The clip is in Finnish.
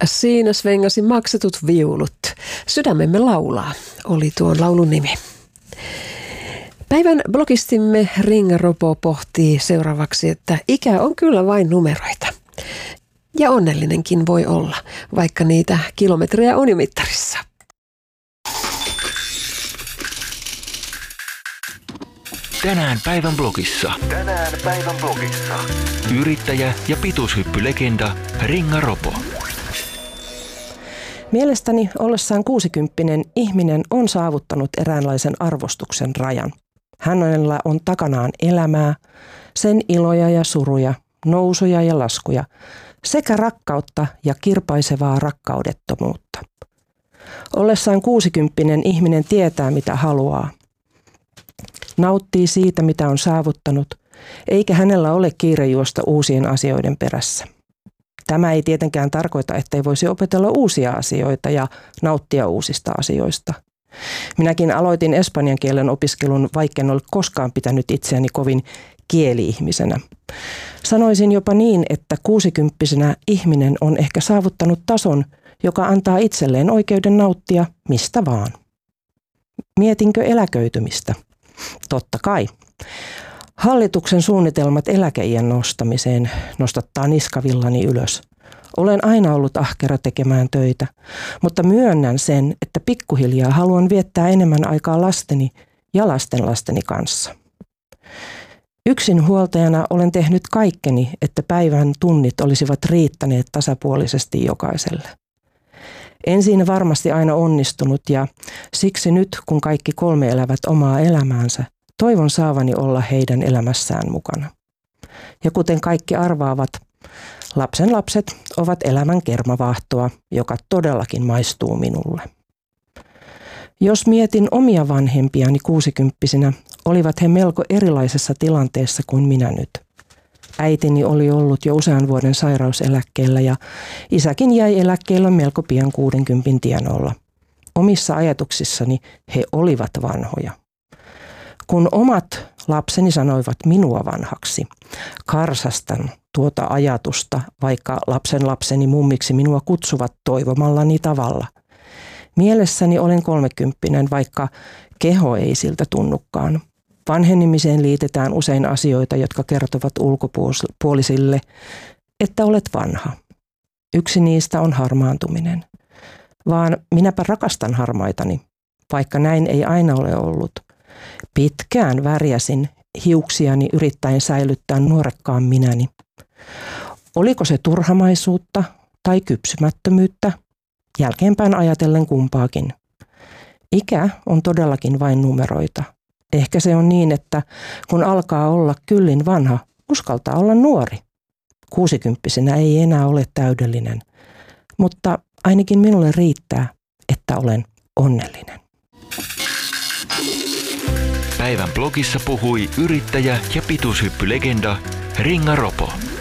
Siinä svengasi maksetut viulut. Sydämemme laulaa, oli tuon laulun nimi. Päivän blogistimme Ringa Ropo pohtii seuraavaksi, että ikä on kyllä vain numeroita. Ja onnellinenkin voi olla, vaikka niitä kilometrejä on jo mittarissa. Tänään päivän blogissa. Yrittäjä ja pituushyppylegenda Ringa Ropo. Mielestäni ollessaan 60-vuotias ihminen on saavuttanut eräänlaisen arvostuksen rajan. Hänellä on takanaan elämää, sen iloja ja suruja, nousuja ja laskuja, sekä rakkautta ja kirpaisevaa rakkaudettomuutta. Ollessaan 60-vuotias ihminen tietää, mitä haluaa. Nauttii siitä, mitä on saavuttanut, eikä hänellä ole kiire juosta uusien asioiden perässä. Tämä ei tietenkään tarkoita, ettei voisi opetella uusia asioita ja nauttia uusista asioista. Minäkin aloitin espanjan kielen opiskelun, vaikka en ole koskaan pitänyt itseäni kovin kieli-ihmisenä. Sanoisin jopa niin, että 60-vuotias ihminen on ehkä saavuttanut tason, joka antaa itselleen oikeuden nauttia mistä vaan. Mietinkö eläköitymistä? Totta kai. Hallituksen suunnitelmat eläkeiän nostamiseen nostattaa niskavillani ylös. Olen aina ollut ahkera tekemään töitä, mutta myönnän sen, että pikkuhiljaa haluan viettää enemmän aikaa lasteni ja lastenlasteni kanssa. Yksinhuoltajana olen tehnyt kaikkeni, että päivän tunnit olisivat riittäneet tasapuolisesti jokaiselle. En siinä varmasti aina onnistunut ja siksi nyt, kun kaikki 3 elävät omaa elämäänsä, toivon saavani olla heidän elämässään mukana. Ja kuten kaikki arvaavat, lapsen lapset ovat elämän kermavaahtoa, joka todellakin maistuu minulle. Jos mietin omia vanhempiani 60-vuotiaina, olivat he melko erilaisessa tilanteessa kuin minä nyt. Äitini oli ollut jo usean vuoden sairauseläkkeellä ja isäkin jäi eläkkeellä melko pian 60 tienoilla. Omissa ajatuksissani he olivat vanhoja. Kun omat lapseni sanoivat minua vanhaksi, karsastan tuota ajatusta, vaikka lapseni mummiksi minua kutsuvat toivomallani tavalla. Mielessäni olen 30, vaikka keho ei siltä tunnukaan. Vanhenemiseen liitetään usein asioita, jotka kertovat ulkopuolisille, että olet vanha. Yksi niistä on harmaantuminen. Vaan minäpä rakastan harmaitani, vaikka näin ei aina ole ollut. Pitkään värjäsin hiuksiani yrittäen säilyttää nuorekkaan minäni. Oliko se turhamaisuutta tai kypsymättömyyttä? Jälkeenpäin ajatellen kumpaakin. Ikä on todellakin vain numeroita. Ehkä se on niin, että kun alkaa olla kyllin vanha, uskaltaa olla nuori. 60-vuotiaana ei enää ole täydellinen, mutta ainakin minulle riittää, että olen onnellinen. Päivän blogissa puhui yrittäjä ja pituushyppylegenda Ringa Ropo.